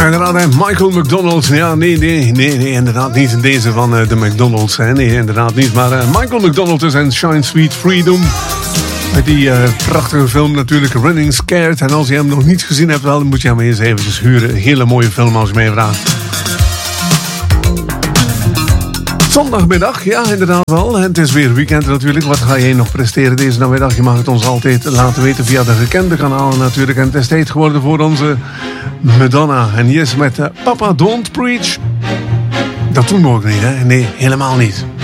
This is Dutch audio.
inderdaad, hè. Michael McDonald. Ja, nee, inderdaad niet in deze van de McDonald's. Hè. Nee, inderdaad niet. Maar Michael McDonald is en Shine Sweet Freedom. Met die prachtige film natuurlijk, Running Scared. En als je hem nog niet gezien hebt, wel, dan moet je hem eens eventjes huren. Een hele mooie film als je mij vraagt. Zondagmiddag, ja, inderdaad wel. En het is weer weekend natuurlijk. Wat ga jij nog presteren deze namiddag? Je mag het ons altijd laten weten via de gekende kanalen natuurlijk. En het is tijd geworden voor onze Madonna. En hier is met Papa Don't Preach. Dat doen we ook niet, hè? Nee, helemaal niet.